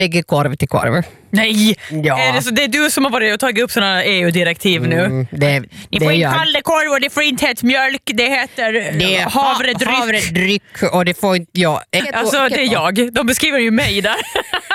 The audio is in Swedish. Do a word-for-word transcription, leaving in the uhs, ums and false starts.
äggkorv till korv. Nej, Ja. är det, så, det är du som har varit och tagit upp sådana E U-direktiv nu. Mm, det, Ni det får inte jag. kalla det korv och det får inte heta mjölk, det heter Det är havredryck. havredryck och det får inte jag. Alltså det är jag, de beskriver ju mig där.